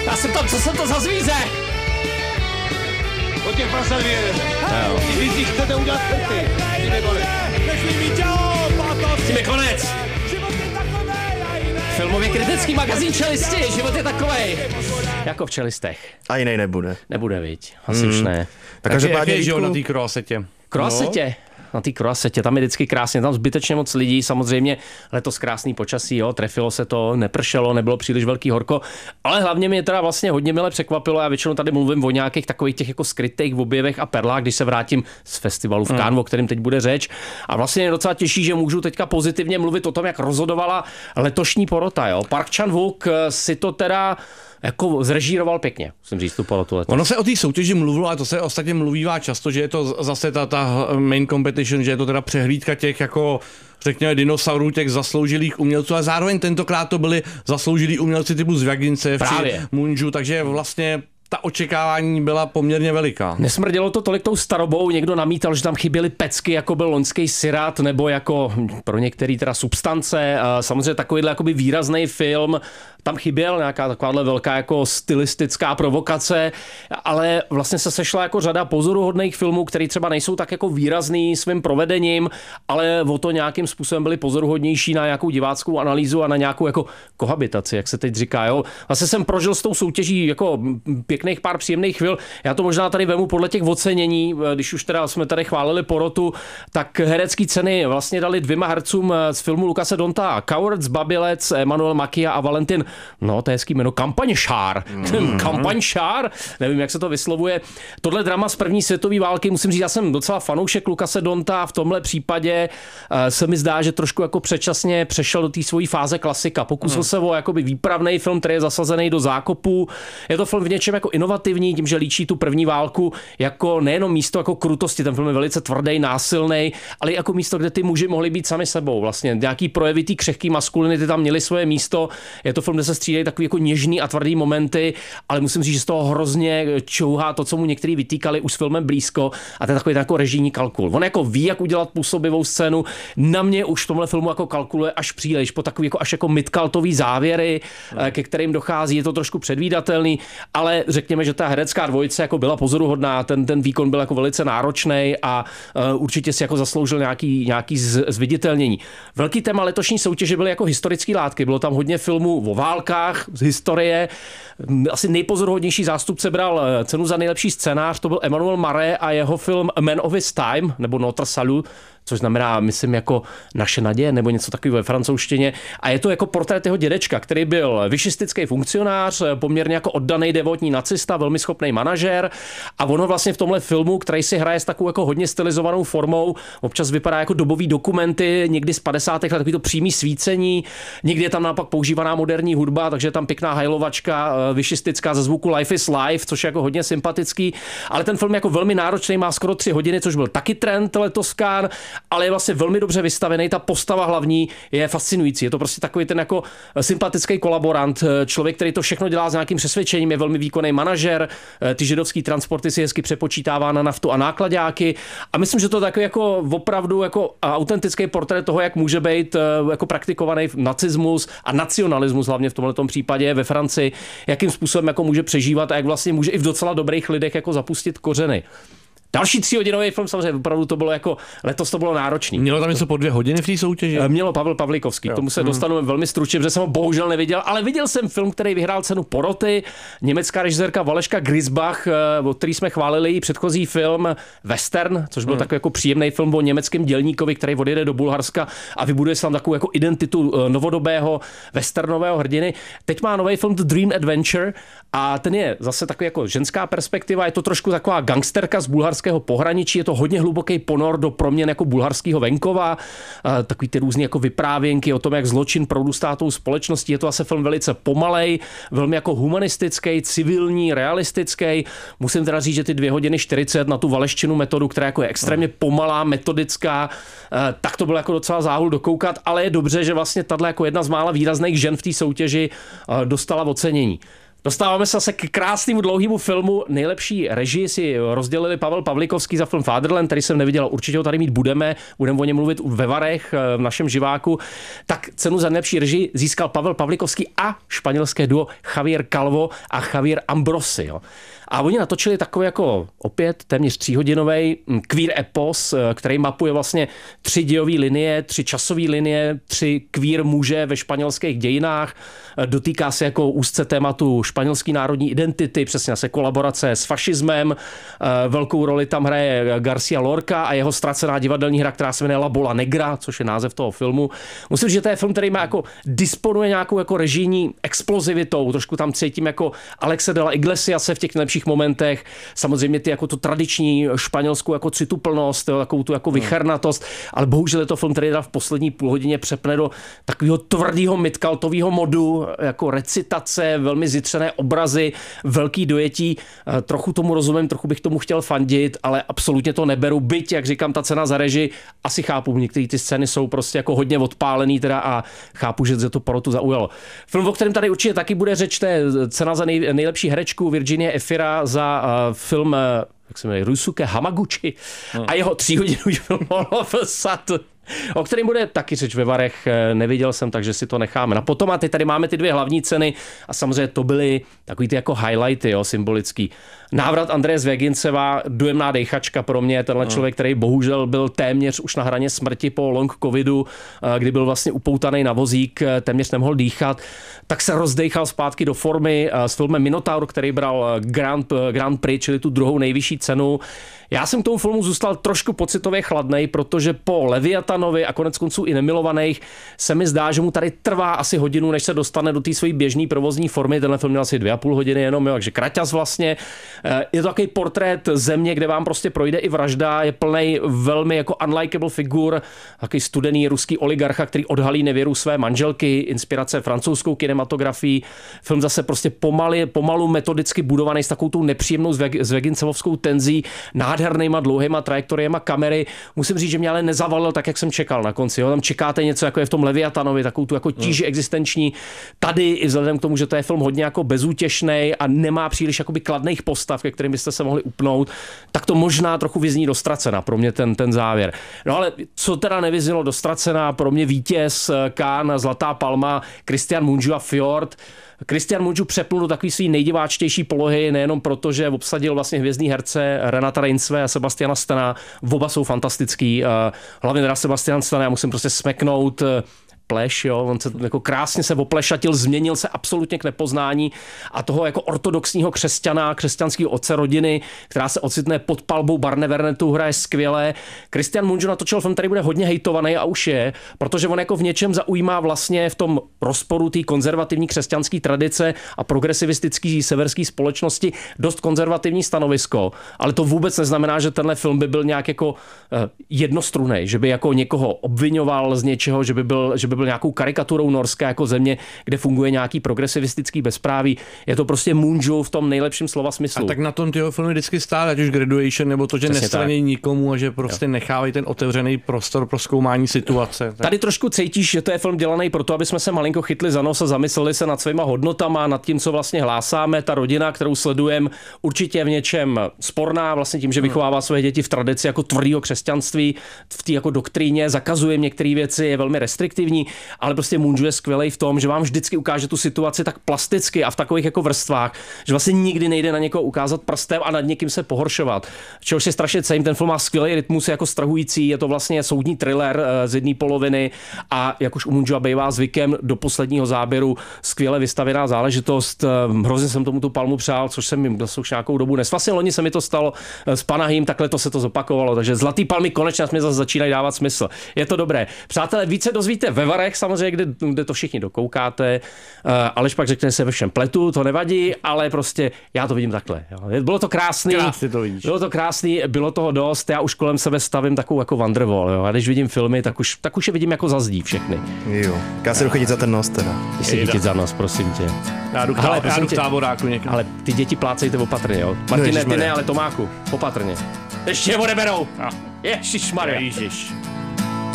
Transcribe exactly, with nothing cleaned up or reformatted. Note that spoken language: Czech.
Já jsem tam, co jsem to za zvíře? O těch prasat vědět. Vy si chcete udělat prty. Tím je konec. Tím je konec. Filmově kritický magazín Čelisti, život je takovej. Jako v Čelistech. A jiný nebude. Nebude, viď? Asi hmm. už ne. Tak každopádně je, že na té kroasetě. Kroasetě? No. Na té kroasetě, tam je vždycky krásně, tam zbytečně moc lidí, samozřejmě letos krásný počasí, jo, trefilo se to, nepršelo, nebylo příliš velký horko, ale hlavně mě teda vlastně hodně mile překvapilo, já většinou tady mluvím o nějakých takových těch jako skrytých objevech a perlách, když se vrátím z festivalu v Cannes, hmm. o kterém teď bude řeč, a vlastně mě docela těší, že můžu teďka pozitivně mluvit o tom, jak rozhodovala letošní porota, jo. Park Chan-wook si to teda jako zrežíroval pěkně, musím říct tu porotu letos. Ono se o té soutěži mluvilo, a to se ostatně mluvívá často, že je to zase ta, ta main competition, že je to teda přehlídka těch jako řekněme dinosaurů, těch zasloužilých umělců, a zároveň tentokrát to byli zasloužilí umělci typu Zvěgincev či Munžu, takže vlastně ta očekávání byla poměrně veliká. Nesmrdělo to tolik tou starobou, někdo namítal, že tam chyběly pecky, jako byl loňský Sirat, nebo jako pro některý teda substance. Samozřejmě takovýhle jakoby výrazný film, tam chyběl nějaká takováhle velká jako stylistická provokace, ale vlastně se sešla jako řada pozoruhodných filmů, které třeba nejsou tak jako výrazný svým provedením, ale o to nějakým způsobem byly pozoruhodnější na nějakou diváckou analýzu a na nějakou jako kohabitaci, jak se teď říká. Jo. Vlastně jsem prožil s tou soutěží jako pěkných pár příjemných chvil. Já to možná tady vemu podle těch ocenění, když už teda jsme tady chválili porotu, tak herecký ceny vlastně dali dvěma hercům z filmu Lukase Donta Cowards, Babilec, Emmanuel Makia a Valentin, no to je hezký jméno, Kampaňšár. Mm. Kampaňšár, nevím, jak se to vyslovuje. Tohle drama z první světové války, musím říct, já jsem docela fanoušek Lukase Donta, v tomhle případě se mi zdá, že trošku jako předčasně přešel do té svojí fáze klasika. Pokusil mm. se o jakoby výpravný film, který je zasazený do zákopu. Je to film v něčem jako inovativní, tím, že líčí tu první válku jako nejenom místo jako krutosti, ten film je velice tvrdý, násilný, ale jako místo, kde ty muži mohli být sami sebou. Vlastně nějaký projevy té křehké maskulinity tam měly svoje místo. Je to film, kde se střídají takový jako něžný a tvrdý momenty, ale musím říct, že z toho hrozně čouhá to, co mu někteří vytýkali už s filmem blízko, a to je takový jako režijní kalkul. On jako ví, jak udělat působivou scénu. Na mě už v tomhle filmu jako kalkuluje až příliš, po takový jako až jako midcultový závěry, no. ke kterým dochází, je to trošku předvídatelný, ale řekněme, že ta herecká dvojice jako byla pozoruhodná, ten, ten výkon byl jako velice náročný a uh, určitě si jako zasloužil nějaký, nějaký z, zviditelnění. Velký téma letošní soutěže byly jako historické látky, bylo tam hodně filmů o válkách z historie. Asi nejpozoruhodnější zástupce bral cenu za nejlepší scénář, to byl Emmanuel Marais a jeho film A Man of His Time, nebo Notre Salut, což znamená, myslím, jako Naše naděje, nebo něco takového ve francouzštině. A je to jako portrét jeho dědečka, který byl višistický funkcionář, poměrně jako oddaný devotní nacista, velmi schopný manažer. A ono vlastně v tomhle filmu, který si hraje s takovou jako hodně stylizovanou formou, občas vypadá jako dobový dokumenty, někdy z padesátých let, takový to přímý svícení, někdy je tam naopak používaná moderní hudba, takže je tam pěkná hajlovačka višistická ze zvuku Life is Life, což je jako hodně sympatický. Ale ten film je jako velmi náročný, má skoro tři hodiny, což byl taky trend letos Cannes, ale je vlastně velmi dobře vystavený, ta postava hlavní je fascinující. Je to prostě takový ten jako sympatický kolaborant, člověk, který to všechno dělá s nějakým přesvědčením, je velmi výkonný manažer, ty židovský transporty si hezky přepočítává na naftu a nákladáky, a myslím, že to takový jako opravdu jako autentický portrét toho, jak může být jako praktikovaný nacismus a nacionalismus, hlavně v tomto případě ve Francii, jakým způsobem jako může přežívat a jak vlastně může i v docela dobrých lidech jako zapustit kořeny. Další tříhodinový film, samozřejmě opravdu to bylo jako, letos to bylo náročný. Mělo tam něco po dvě hodiny v té soutěži? Mělo Pavel Pavlikovský, k tomu se dostanu hmm. velmi stručně, protože jsem ho bohužel neviděl, ale viděl jsem film, který vyhrál cenu poroty, německá režisérka Valeška Grisbach, od který jsme chválili její předchozí film Western, což byl hmm. takový jako příjemný film o německém dělníkovi, který odjede do Bulharska a vybuduje se tam takovou jako identitu novodobého westernového hrdiny. Teď má nový film The Dream Adventure a ten je zase takový jako ženská perspektiva, je to trošku taková gangsterka z bulharského pohraničí, je to hodně hluboký ponor do proměn jako bulharského venkova, takový ty různý jako vyprávěnky o tom, jak zločin prorůstá tou společností. Je to asi film velice pomalej, velmi jako humanistický, civilní, realistický. Musím teda říct, že ty dvě hodiny čtyřicet na tu valeštinu metodu, která jako je extrémně pomalá, metodická, tak to bylo jako docela záhul dokoukat, ale je dobře, že vlastně tahle jako jedna z mála výrazných žen v té soutěži dostala ocenění. Dostáváme se zase k krásnému dlouhému filmu. Nejlepší režii si rozdělili Pavel Pavlikovský za film Fatherland, který jsem neviděl, určitě ho tady mít budeme, budeme o něm mluvit ve Varech, v našem živáku. Tak cenu za nejlepší režii získal Pavel Pavlikovský a španělské duo Javier Calvo a Javier Ambrosi. Jo. A oni natočili takový jako opět téměř tříhodinový queer epos, který mapuje vlastně tři dějové linie, tři časové linie, tři queer muže ve španělských dějinách. Dotýká se jako úzce tématu španělské národní identity, přesně se kolaborace s fašismem. Velkou roli tam hraje García Lorca a jeho ztracená divadelní hra, která se jmenuje La Bola Negra, což je název toho filmu. Musím říct, že to je film, který má jako disponuje nějakou jako režijní explozivitou. Trošku tam cítím jako Alexe de la Iglesiase v těch nejlepších momentech. Samozřejmě ty jako tu tradiční španělskou jako cituplnost, takovou tu jako vychernatost, ale bohužel je to film, který v poslední půlhodině přepne do takového tvrdého midcultového modu, jako recitace, velmi zjitřené obrazy, velký dojetí. Trochu tomu rozumím, trochu bych tomu chtěl fandit, ale absolutně to neberu. Byť, jak říkám, ta cena za režii, asi chápu, některé ty scény jsou prostě jako hodně odpálený teda a chápu, že se to porotu zaujalo. Film, o kterém tady určitě taky bude řeč, to je cena za nej, nejlepší herečku Virginie Efira za uh, film, uh, jak se jmenuje, Ryusuke Hamaguchi hmm. a jeho tříhodinový film All of a Sudden, o kterém bude taky řeč ve Varech, neviděl jsem, takže si to necháme. No potom a ty tady máme ty dvě hlavní ceny a samozřejmě to byly takový ty jako highlighty, jo, symbolický. Návrat Andreje Zvěginceva, dojemná dejchačka pro mě, tenhle no. člověk, který bohužel byl téměř už na hraně smrti po long covidu, kdy byl vlastně upoutaný na vozík, téměř nemohl dýchat, tak se rozdejchal zpátky do formy s filmem Minotaur, který bral Grand, Grand Prix, čili tu druhou nejvyšší cenu. Já jsem k tomu filmu zůstal trošku pocitově chladnej, protože po Leviatanovi a konec konců i Nemilovaných se mi zdá, že mu tady trvá asi hodinu, než se dostane do té své běžné provozní formy. Tenhle film měl asi dvě a půl hodiny jenom, jo, takže kraťas vlastně. Je to takový portrét země, kde vám prostě projde i vražda, je plnej velmi jako unlikable figur, takový studený ruský oligarcha, který odhalí nevěru své manželky, inspirace francouzskou kinematografií. Film zase prostě pomaly, pomalu metodicky budovaný s takovou tou nepříjemnou zvegincevovskou tenzí, nádhernýma dlouhýma trajektoriema kamery. Musím říct, že mě ale nezavalil tak, jak jsem čekal na konci. Jo. Tam čekáte něco, jako je v tom Leviatanovi, takovou tu jako tíži hmm. existenční. Tady i vzhledem k tomu, že to je film hodně jako bezútěšnej a nemá příliš jakoby kladných postav, ke kterým byste se mohli upnout, tak to možná trochu vyzní do ztracena pro mě ten, ten závěr. No ale co teda nevyznělo do ztracena, pro mě vítěz Cannes, Zlatá palma, Christian Mungiu a Fjord. Christian Mungiu přepnul do takový svý nejdiváčtější polohy, nejenom proto, že obsadil vlastně hvězdní herce Renata Reinsve a Sebastiana Stana. Oba jsou fantastický. Hlavně teda Sebastian Stan, já musím prostě smeknout pleš, jo, on se jako krásně se oplešatil, změnil se absolutně k nepoznání a toho jako ortodoxního křesťana, křesťanského otce rodiny, která se ocitne pod palbou Barnevernetu, hraje skvěle. Christian Mungiu natočil film, který bude hodně hejtovaný a už je, protože on jako v něčem zaujímá vlastně v tom rozporu té konzervativní křesťanské tradice a progresivistické severské společnosti dost konzervativní stanovisko, ale to vůbec neznamená, že tenhle film by byl nějak jako jednostrunný, že by jako někoho obvinoval z něčeho, že by byl, že by byl nějakou karikaturou Norska jako země, kde funguje nějaký progresivistický bezpráví. Je to prostě Mungiu v tom nejlepším slova smyslu. A tak na tom tyho filmy vždycky stále, ať už Graduation, nebo to, že nestraní nikomu a že prostě jo. nechávají ten otevřený prostor pro zkoumání situace. Tak. Tady trošku cítíš, že to je film dělaný proto, aby jsme se malinko chytli za nos a zamysleli se nad svýma hodnotama, nad tím, co vlastně hlásáme. Ta rodina, kterou sledujeme, určitě v něčem sporná, vlastně tím, že vychovává své děti v tradici jako tvrdého křesťanství, v té jako doktríně, zakazuje některé věci, je velmi restriktivní. Ale prostě Mungiu je skvělej v tom, že vám vždycky ukáže tu situaci tak plasticky a v takových jako vrstvách, že vlastně nikdy nejde na někoho ukázat prstem a nad někým se pohoršovat. Čehož si strašně cením, ten film má skvělý rytmus, je jako strhující, je to vlastně soudní thriller z jedné poloviny a jak už u Mungiua bývá zvykem, do posledního záběru skvěle vystavěná záležitost. Hrozně jsem tomu tu palmu přál, což jsem jim už nějakou dobu nes. Vlastně loni se mi to stalo s Panahým, takhle to se to zopakovalo, takže Zlatý palmy konečně mi zase začínají dávat smysl. Je to dobré. Přátelé, více dozvíte ve Varech, samozřejmě, kde, kde to všichni dokoukáte. Uh, Aleš pak řekne, se ve všem pletu, to nevadí, ale prostě já to vidím takhle. Jo. Bylo to krásný. Krásně to vidíš. Bylo to krásný, bylo toho dost. Já už kolem sebe stavím takovou jako Wonderwall. Jo. A když vidím filmy, tak už, tak už je vidím jako za zdí všechny. Jo. Já si jdu chytit za ten nos teda. Ty si chytit za nos, prosím tě. Já jdu, ale, já jdu v táboráku někam. Ale ty děti plácejte opatrně, jo. Martine, ty ne, ale Tomáku, opatrně. Ještě je odeberou. Ježišmarja. Ježiš.